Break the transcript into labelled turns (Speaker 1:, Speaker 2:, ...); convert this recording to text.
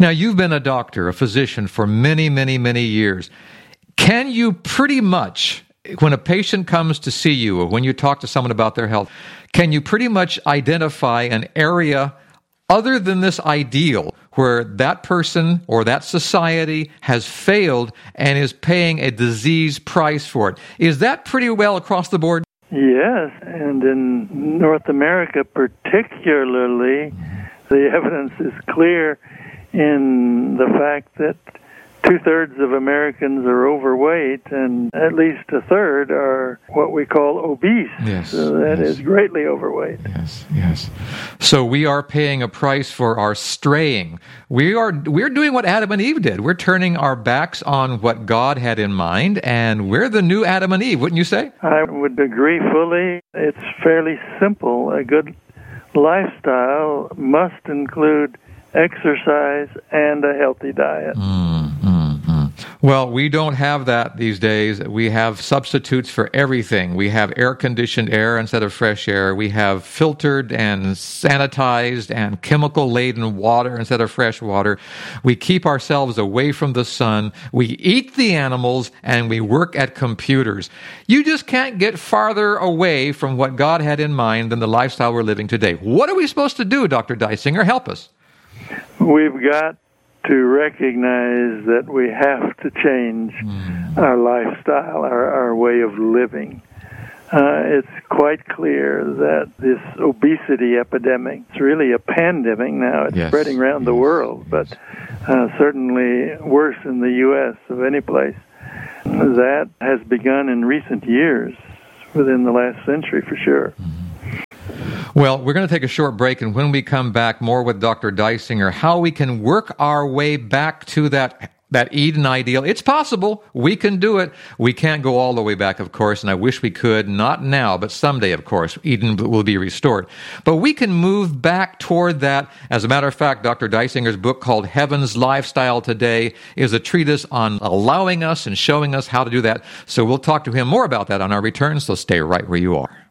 Speaker 1: Now, you've been a doctor, a physician for many, many, many years. Can you pretty much, when a patient comes to see you or when you talk to someone about their health, can you pretty much identify an area other than this ideal where that person or that society has failed and is paying a disease price for it? Is that pretty well across the board?
Speaker 2: Yes, and in North America particularly, the evidence is clear in the fact that 2/3 of Americans are overweight, and at least a third are what we call obese.
Speaker 1: Yes,
Speaker 2: so that is greatly overweight.
Speaker 1: Yes. So we are paying a price for our straying. We're doing what Adam and Eve did. We're turning our backs on what God had in mind, and we're the new Adam and Eve, wouldn't you say?
Speaker 2: I would agree fully. It's fairly simple. A good lifestyle must include exercise and a healthy diet.
Speaker 1: Well, we don't have that these days. We have substitutes for everything. We have air-conditioned air instead of fresh air. We have filtered and sanitized and chemical-laden water instead of fresh water. We keep ourselves away from the sun. We eat the animals, and we work at computers. You just can't get farther away from what God had in mind than the lifestyle we're living today. What are we supposed to do, Dr. Deisinger? Help us.
Speaker 2: We've got to recognize that we have to change our lifestyle, our way of living. It's quite clear that this obesity epidemic, it's really a pandemic now. It's spreading around the world, but certainly worse in the U.S. of any place. That has begun in recent years, within the last century for sure.
Speaker 1: Well, we're going to take a short break, and when we come back, more with Dr. Deisinger, how we can work our way back to that Eden ideal. It's possible. We can do it. We can't go all the way back, of course, and I wish we could. Not now, but someday, of course, Eden will be restored. But we can move back toward that. As a matter of fact, Dr. Deisinger's book called Heaven's Lifestyle Today is a treatise on allowing us and showing us how to do that. So we'll talk to him more about that on our return, so stay right where you are.